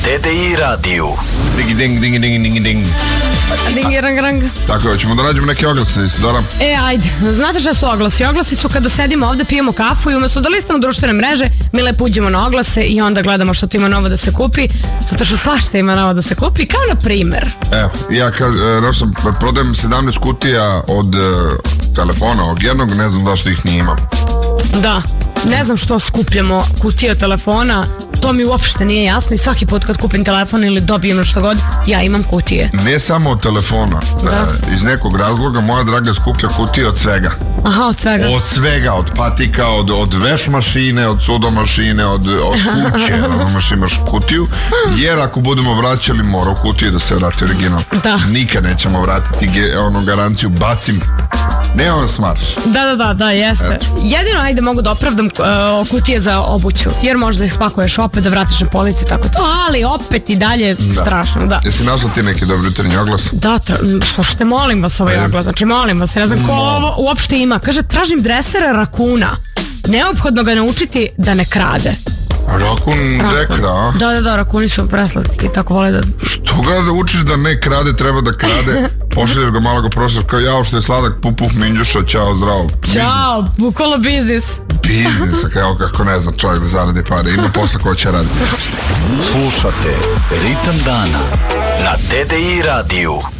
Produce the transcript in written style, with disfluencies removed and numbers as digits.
TDI radiju. Ding, ding, ding, ding, ding, ding. Ding, rang, rang. Tako je, ćemo da nađemo neke oglase, Isidora. Ajde, znate šta su oglasi? Oglasi su kada sedimo ovde, pijemo kafu i umjesto da listamo društvene mreže, mi lepo uđemo na oglase i onda gledamo što tu ima novo da se kupi, zato što svašta ima novo da se kupi, kao na primer. Evo, ja prodajem 17 kutija od telefona, ovog jednog, ne znam zašto ih nije imam. Da, ne znam što skupljamo kutije telefona, to mi uopšte nije jasno i svaki put kad kupim telefon ili dobijem što god, ja imam kutije. Ne samo od telefona, iz nekog razloga moja draga skuplja kutije od svega. Aha, od svega. Od svega, od patika, od veš mašine, od sudomašine, od kuće, imaš kutiju, jer ako budemo vraćali mora u kutiju da se vrati original. Da. Nikad nećemo vratiti garanciju, bacim. Ne on smarš. Da, jeste. Eto. Jedino, ajde, mogu da opravdam kutije za obuću, jer možda ih spakuješ opet, da vratiš na policu i tako to, ali opet i dalje strašno, da. Jesi našla ti neki dobri jutarnji oglas? Da, slušajte, molim vas ovaj oglas, znači molim vas, ne znam ko ovo uopšte ima. Kaže, tražim dresera rakuna, neophodno ga naučiti da ne krade. Rakun dekra, a? Da, rakuni su preslatki i tako vole da... Što ga učiš da ne krade, treba da krade? Pošalješ ga, malo ga prošaš kao jao što je sladak, pup, minđuša, čao, zdravo. Ćao, bukvalno biznis. Biznis, evo kako ne znam čovjek da zaradi pare, ima posla ko će raditi. Slušate Ritam dana na TDI radiju.